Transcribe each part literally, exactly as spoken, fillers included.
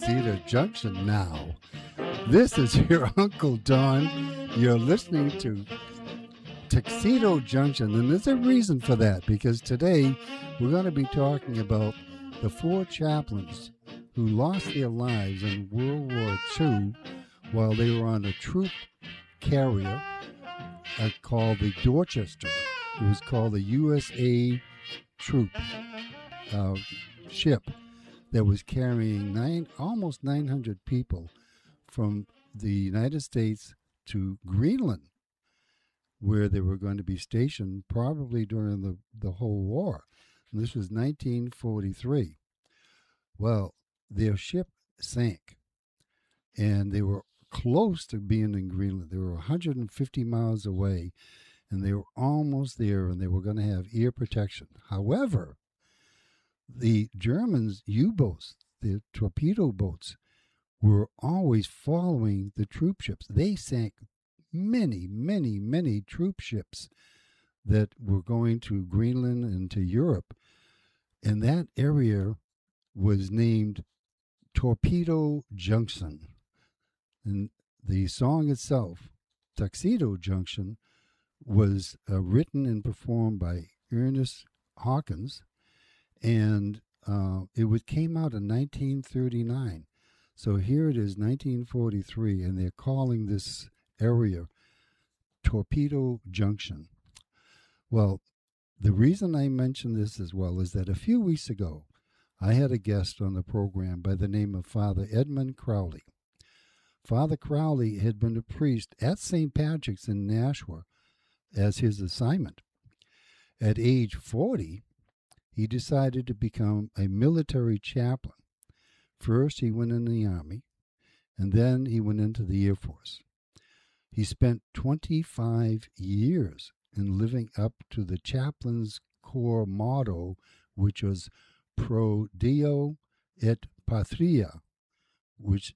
Tuxedo Junction now. This is your Uncle Don. You're listening to Tuxedo Junction, and there's a reason for that, because today we're going to be talking about the four chaplains who lost their lives in World War Two while they were on a troop carrier uh, called the Dorchester. It was called the U S A Troop uh, ship that was carrying nine, almost nine hundred people from the United States to Greenland, where they were going to be stationed probably during the, the whole war. And this was nineteen forty-three. Well, their ship sank, and they were close to being in Greenland. They were one hundred fifty miles away, and they were almost there, and they were going to have air protection. However, the Germans' U-boats, the torpedo boats, were always following the troop ships. They sank many, many, many troop ships that were going to Greenland and to Europe. And that area was named Torpedo Junction. And the song itself, Tuxedo Junction, was uh, written and performed by Ernest Hawkins, and uh, it was, came out in nineteen thirty-nine. So here it is, nineteen forty-three, and they're calling this area Torpedo Junction. Well, the reason I mention this as well is that a few weeks ago, I had a guest on the program by the name of Father Edmund Crowley. Father Crowley had been a priest at Saint Patrick's in Nashua as his assignment. At age forty, he decided to become a military chaplain. First, he went in the Army, and then he went into the Air Force. He spent twenty-five years in living up to the chaplain's core motto, which was Pro Deo et Patria, which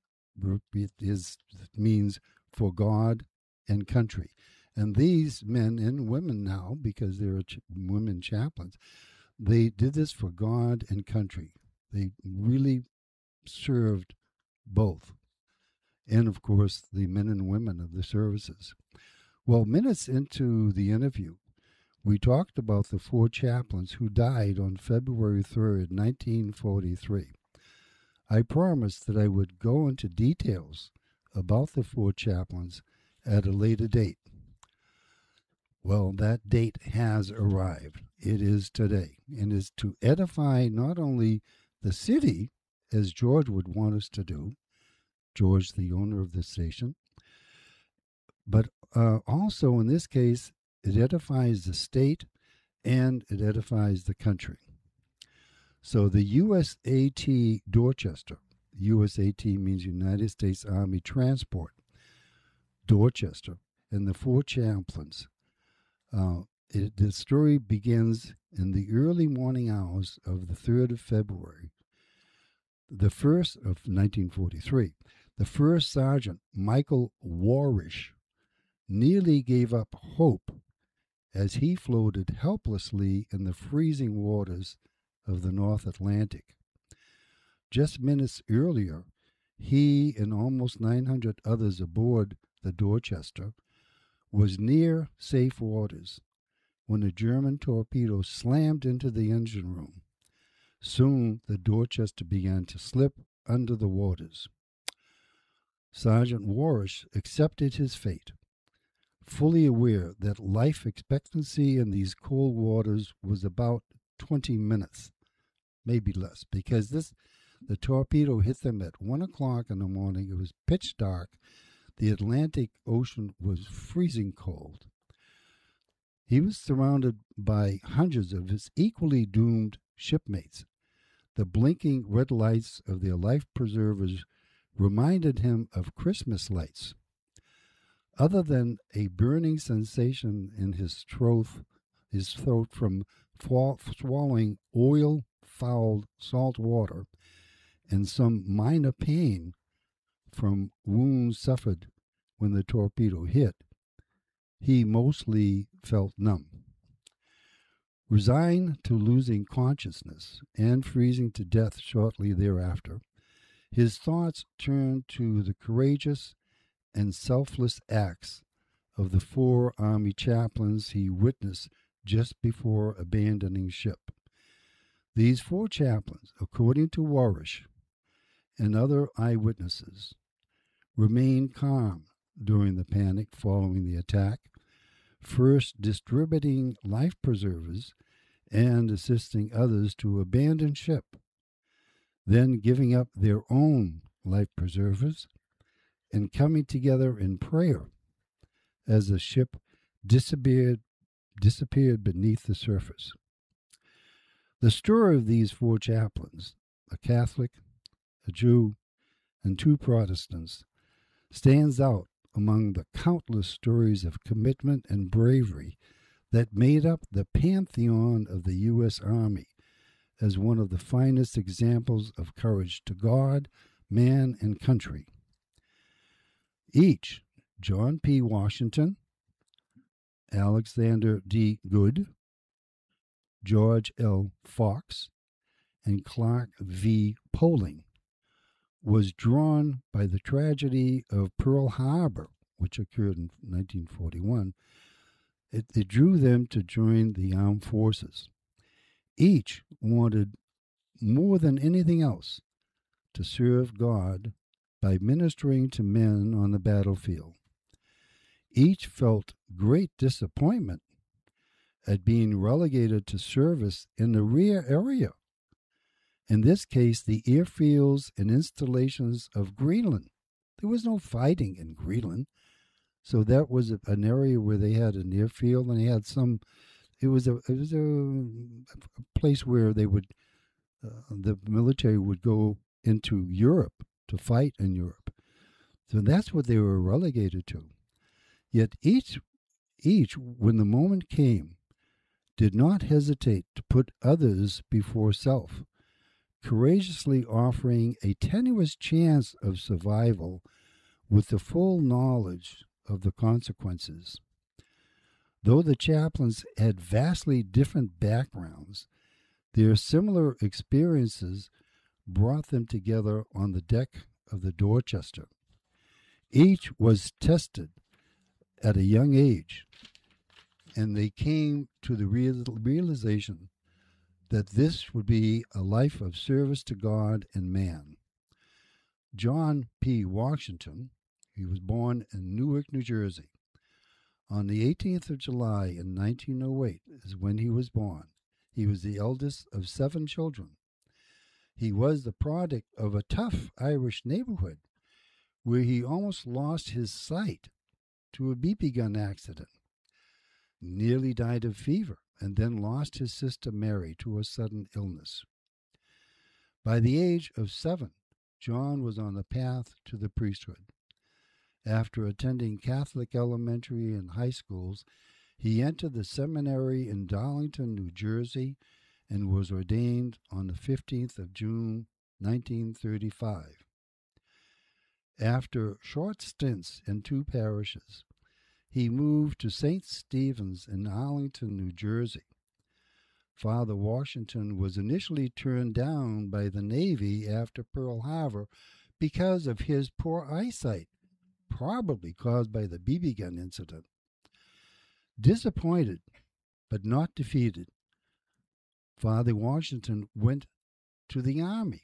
is, means for God and country. And these men and women now, because they're ch- women chaplains, they did this for God and country. They really served both. And, of course, the men and women of the services. Well, minutes into the interview, we talked about the four chaplains who died on February third, nineteen forty-three. I promised that I would go into details about the four chaplains at a later date. Well, that date has arrived. It is today, and is to edify not only the city, as George would want us to do, George, the owner of the station, but uh, also, in this case, it edifies the state and it edifies the country. So the U S A T Dorchester, U S A T means United States Army Transport, Dorchester, and the four chaplains. Uh, it, the story begins in the early morning hours of the third of February, the first of nineteen forty-three. The first sergeant, Michael Warish, nearly gave up hope as he floated helplessly in the freezing waters of the North Atlantic. Just minutes earlier, he and almost nine hundred others aboard the Dorchester was near safe waters when a German torpedo slammed into the engine room. Soon the Dorchester began to slip under the waters. Sergeant Warish accepted his fate, fully aware that life expectancy in these cold waters was about twenty minutes, maybe less, because this the torpedo hit them at one o'clock in the morning. It was pitch dark. The Atlantic Ocean was freezing cold. He was surrounded by hundreds of his equally doomed shipmates. The blinking red lights of their life preservers reminded him of Christmas lights. Other than a burning sensation in his throat, his throat from fall, swallowing oil-fouled salt water, and some minor pain from wounds suffered when the torpedo hit, he mostly felt numb. Resigned to losing consciousness and freezing to death shortly thereafter, his thoughts turned to the courageous and selfless acts of the four Army chaplains he witnessed just before abandoning ship. These four chaplains, according to Warish and other eyewitnesses, remained calm during the panic following the attack, first distributing life preservers and assisting others to abandon ship, then giving up their own life preservers and coming together in prayer as the ship disappeared, disappeared beneath the surface. The story of these four chaplains, a Catholic, a Jew, and two Protestants, stands out among the countless stories of commitment and bravery that made up the pantheon of the U S Army as one of the finest examples of courage to God, man, and country. Each, John P. Washington, Alexander D. Good, George L. Fox, and Clark V. Poling, was drawn by the tragedy of Pearl Harbor, which occurred in nineteen forty-one. It, it drew them to join the armed forces. Each wanted, more than anything else, to serve God by ministering to men on the battlefield. Each felt great disappointment at being relegated to service in the rear area, in this case, the airfields and installations of Greenland. There was no fighting in Greenland, so that was an area where they had an airfield, and they had some. It was a it was a, a place where they would uh, the military would go into Europe to fight in Europe. So that's what they were relegated to. Yet each each, when the moment came, did not hesitate to put others before self, courageously offering a tenuous chance of survival with the full knowledge of the consequences. Though the chaplains had vastly different backgrounds, their similar experiences brought them together on the deck of the Dorchester. Each was tested at a young age, and they came to the real, realization that this would be a life of service to God and man. John P. Washington, he was born in Newark, New Jersey. On the eighteenth of July in nineteen oh eight is when he was born. He was the eldest of seven children. He was the product of a tough Irish neighborhood where he almost lost his sight to a B P gun accident, nearly died of fever, and then lost his sister Mary to a sudden illness. By the age of seven, John was on the path to the priesthood. After attending Catholic elementary and high schools, he entered the seminary in Darlington, New Jersey, and was ordained on the fifteenth of June, nineteen thirty-five. After short stints in two parishes, he moved to Saint Stephen's in Arlington, New Jersey. Father Washington was initially turned down by the Navy after Pearl Harbor because of his poor eyesight, probably caused by the B B gun incident. Disappointed, but not defeated, Father Washington went to the Army.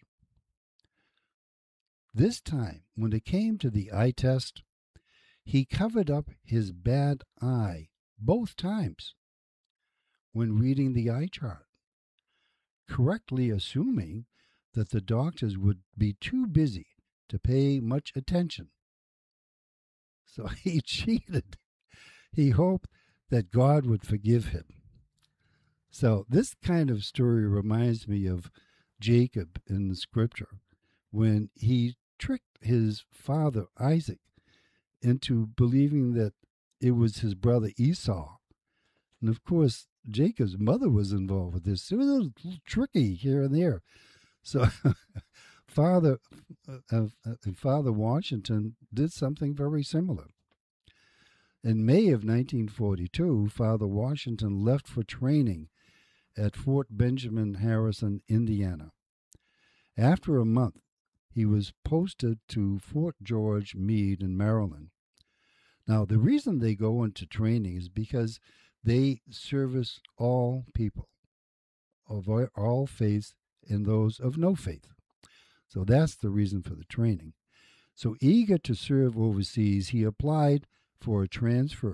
This time, when it came to the eye test, he covered up his bad eye both times when reading the eye chart, correctly assuming that the doctors would be too busy to pay much attention. So he cheated. He hoped that God would forgive him. So this kind of story reminds me of Jacob in the scripture when he tricked his father Isaac into believing that it was his brother Esau. And of course, Jacob's mother was involved with this. It was a little tricky here and there. So Father, uh, uh, Father Washington did something very similar. In May of nineteen forty-two, Father Washington left for training at Fort Benjamin Harrison, Indiana. After a month, he was posted to Fort George Meade in Maryland. Now, the reason they go into training is because they service all people of all faiths and those of no faith. So that's the reason for the training. So eager to serve overseas, he applied for a transfer.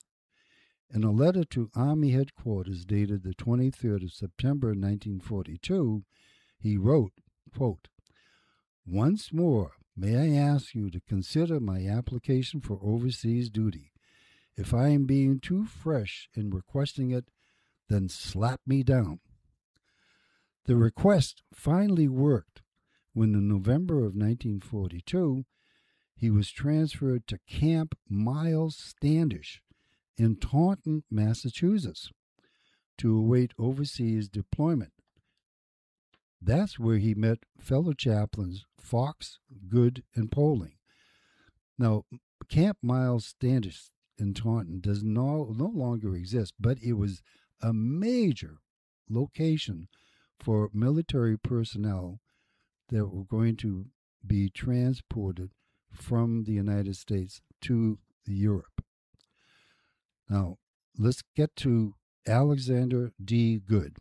In a letter to Army headquarters dated the twenty-third of September nineteen forty-two, he wrote, quote, "Once more, may I ask you to consider my application for overseas duty. If I am being too fresh in requesting it, then slap me down." The request finally worked when in November of nineteen forty-two, he was transferred to Camp Miles Standish in Taunton, Massachusetts, to await overseas deployment. That's where he met fellow chaplains Fox, Good, and Poling. Now, Camp Miles Standish in Taunton does no, no longer exist, but it was a major location for military personnel that were going to be transported from the United States to Europe. Now, let's get to Alexander D. Good.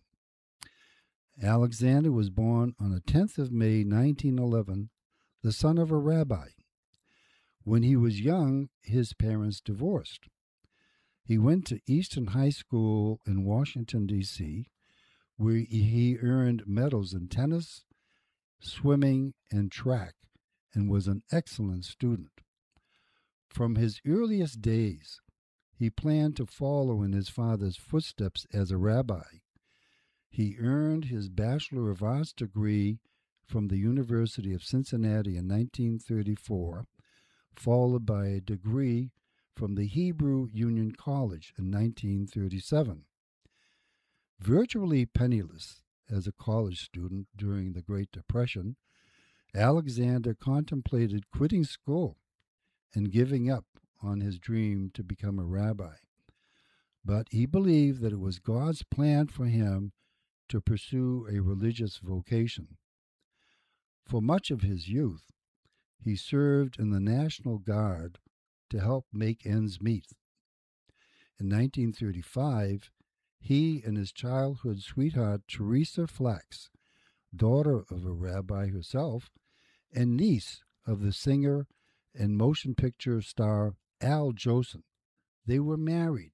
Alexander was born on the tenth of May, nineteen eleven, the son of a rabbi. When he was young, his parents divorced. He went to Eastern High School in Washington, D C, where he earned medals in tennis, swimming, and track, and was an excellent student. From his earliest days, he planned to follow in his father's footsteps as a rabbi. He earned his Bachelor of Arts degree from the University of Cincinnati in nineteen thirty-four, followed by a degree from the Hebrew Union College in nineteen thirty-seven. Virtually penniless as a college student during the Great Depression, Alexander contemplated quitting school and giving up on his dream to become a rabbi. But he believed that it was God's plan for him to pursue a religious vocation. For much of his youth, he served in the National Guard to help make ends meet. In nineteen thirty-five, he and his childhood sweetheart, Teresa Flax, daughter of a rabbi herself, and niece of the singer and motion picture star Al Jolson, they were married.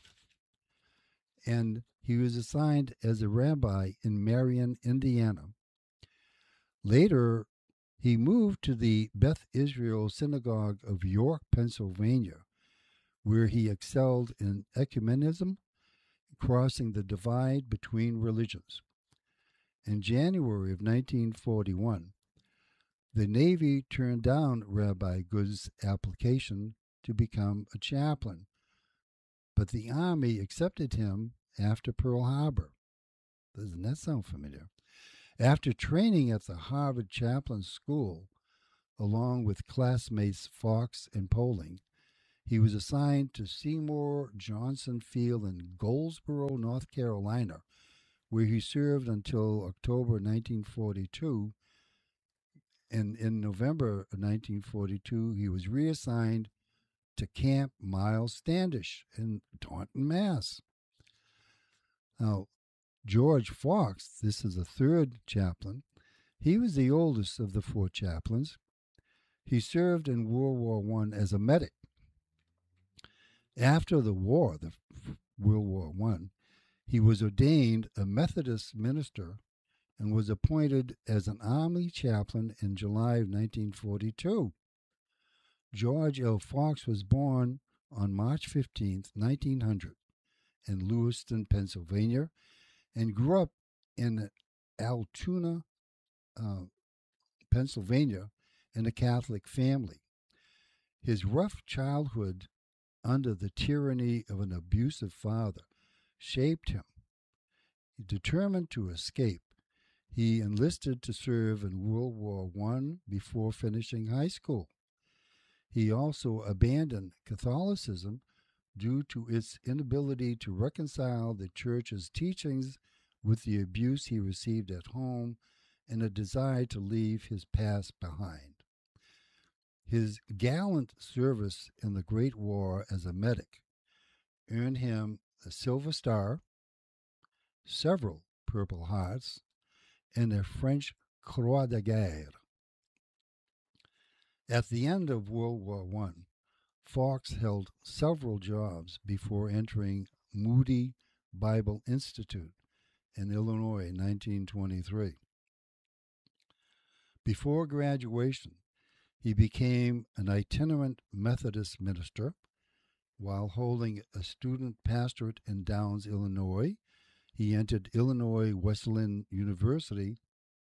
And he was assigned as a rabbi in Marion, Indiana. Later, he moved to the Beth Israel Synagogue of York, Pennsylvania, where he excelled in ecumenism, crossing the divide between religions. In January of nineteen forty-one, the Navy turned down Rabbi Good's application to become a chaplain, but the Army accepted him after Pearl Harbor. Doesn't that sound familiar? After training at the Harvard Chaplain School, along with classmates Fox and Poling, he was assigned to Seymour Johnson Field in Goldsboro, North Carolina, where he served until October nineteen forty-two. And in November of nineteen forty-two, he was reassigned to Camp Miles Standish in Taunton, Mass. Now, George Fox, this is the third chaplain, he was the oldest of the four chaplains. He served in World War One as a medic. After the war, the World War One, he was ordained a Methodist minister and was appointed as an Army chaplain in July of nineteen forty-two. George L. Fox was born on March fifteenth, nineteen hundred, in Lewiston, Pennsylvania, and grew up in Altoona, uh, Pennsylvania, in a Catholic family. His rough childhood under the tyranny of an abusive father shaped him. Determined to escape, he enlisted to serve in World War One before finishing high school. He also abandoned Catholicism due to its inability to reconcile the Church's teachings with the abuse he received at home and a desire to leave his past behind. His gallant service in the Great War as a medic earned him a Silver Star, several Purple Hearts, and a French Croix de Guerre. At the end of World War One, Fox held several jobs before entering Moody Bible Institute in Illinois in nineteen twenty-three. Before graduation, he became an itinerant Methodist minister. While holding a student pastorate in Downs, Illinois, he entered Illinois Wesleyan University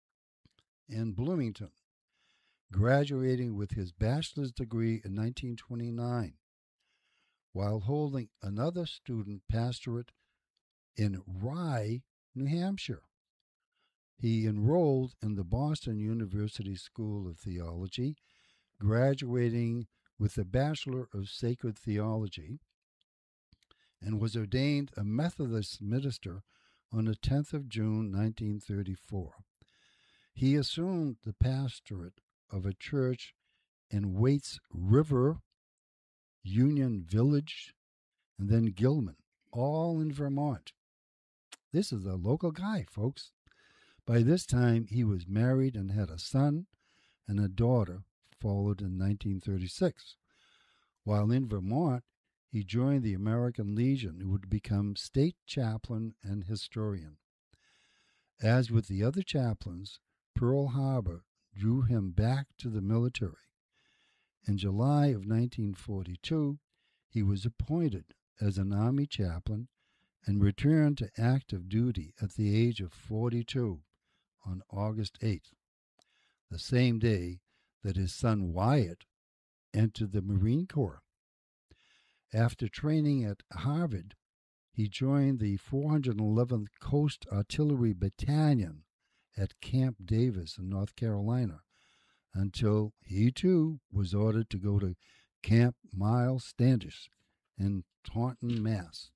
in Bloomington, graduating with his bachelor's degree in nineteen twenty-nine. While holding another student pastorate in Rye, New Hampshire, he enrolled in the Boston University School of Theology, graduating with a Bachelor of Sacred Theology, and was ordained a Methodist minister on the tenth of June, nineteen thirty-four. He assumed the pastorate of a church in Waits River, Union Village, and then Gilman, all in Vermont. This is a local guy, folks. By this time, he was married and had a son, and a daughter followed in nineteen thirty-six. While in Vermont, he joined the American Legion and would become state chaplain and historian. As with the other chaplains, Pearl Harbor drew him back to the military. In July of nineteen forty-two, he was appointed as an Army chaplain and returned to active duty at the age of forty-two on August eighth, the same day that his son Wyatt entered the Marine Corps. After training at Harvard, he joined the four hundred eleventh Coast Artillery Battalion at Camp Davis in North Carolina until he too was ordered to go to Camp Miles Standish in Taunton, Mass.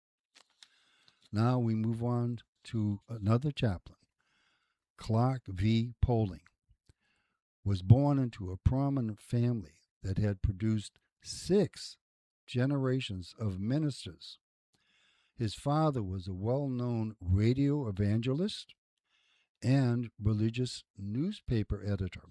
Now we move on to another chaplain. Clark V. Poling was born into a prominent family that had produced six generations of ministers. His father was a well-known radio evangelist and religious newspaper editor.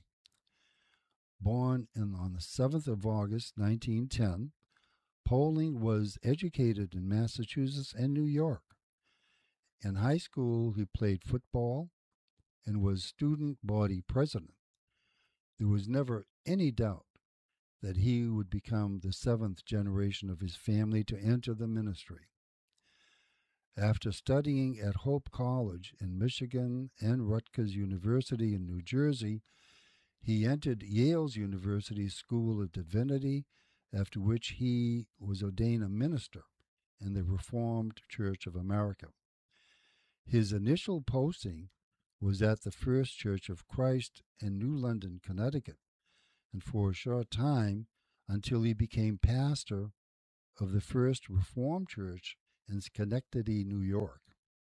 Born in, on the seventh of August, nineteen ten, Poling was educated in Massachusetts and New York. In high school, he played football and was student body president. There was never any doubt that he would become the seventh generation of his family to enter the ministry. After studying at Hope College in Michigan and Rutgers University in New Jersey, he entered Yale's University School of Divinity, after which he was ordained a minister in the Reformed Church of America. His initial posting was at the First Church of Christ in New London, Connecticut, and for a short time until he became pastor of the First Reformed Church in Schenectady, New York.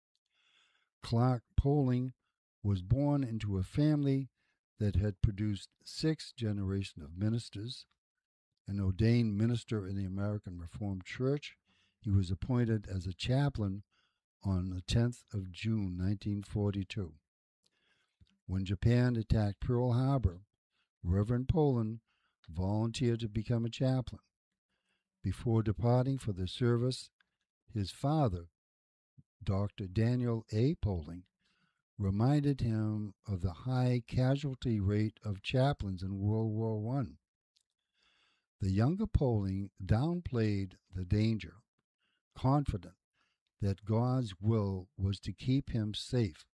Clark Poling was born into a family that had produced six generations of ministers. An ordained minister in the American Reformed Church, he was appointed as a chaplain on the tenth of June, nineteen forty-two. When Japan attacked Pearl Harbor, Reverend Poling volunteered to become a chaplain. Before departing for the service, his father, Doctor Daniel A. Poling, reminded him of the high casualty rate of chaplains in World War One. The younger Poling downplayed the danger, confident that God's will was to keep him safe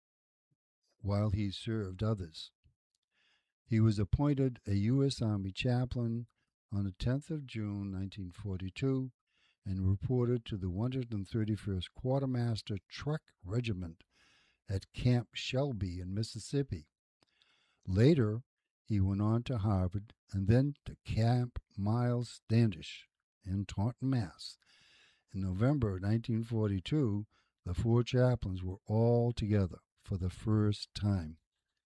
while he served others. He was appointed a U S Army chaplain on the tenth of June, nineteen forty-two, and reported to the one hundred thirty-first Quartermaster Truck Regiment at Camp Shelby in Mississippi. Later, he went on to Harvard and then to Camp Miles Standish in Taunton, Mass. In November nineteen forty-two, the four chaplains were all together for the first time.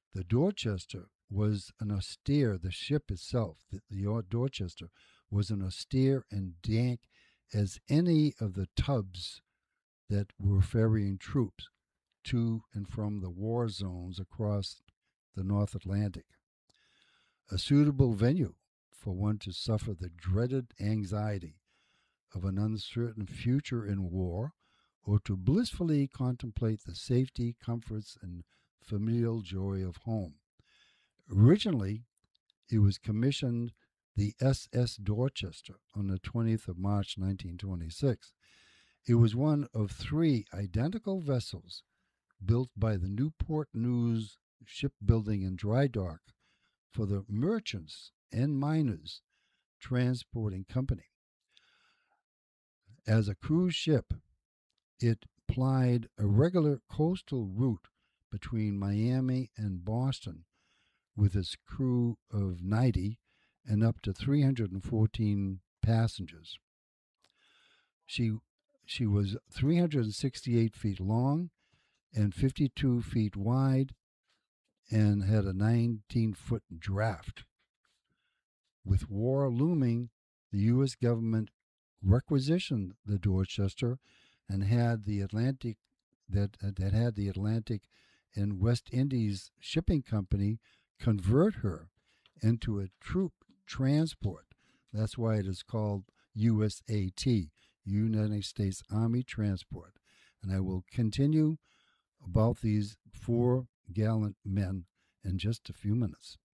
The Dorchester was an austere, the ship itself, the, the Dorchester, was an austere and dank as any of the tubs that were ferrying troops to and from the war zones across the North Atlantic. A suitable venue for one to suffer the dreaded anxiety of an uncertain future in war, or to blissfully contemplate the safety, comforts, and familial joy of home. Originally, it was commissioned the S S Dorchester on the twentieth of March, nineteen twenty-six. It was one of three identical vessels built by the Newport News Shipbuilding and Dry Dock for the Merchants and Miners Transporting Company. As a cruise ship, it plied a regular coastal route between Miami and Boston with its crew of ninety and up to three hundred fourteen passengers. She, she was three hundred sixty-eight feet long and fifty-two feet wide and had a nineteen-foot draft. With war looming, the U S government requisitioned the Dorchester and had the Atlantic that that had the Atlantic and West Indies Shipping Company convert her into a troop transport. That's why it is called U S A T, United States Army Transport. And I will continue about these four gallant men in just a few minutes.